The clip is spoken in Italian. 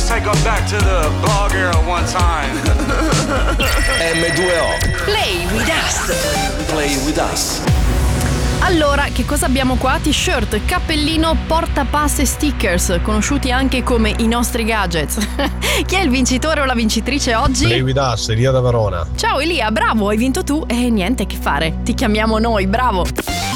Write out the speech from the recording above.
Let's take her back to the blog era one time. M2O. Play with us. Play with us. Allora, che cosa abbiamo qua? T-shirt, cappellino, portapass e stickers, conosciuti anche come i nostri gadgets. Chi è il vincitore o la vincitrice oggi? Play with us, Elia da Verona. Ciao Elia, bravo, hai vinto tu e niente che fare, ti chiamiamo noi, bravo.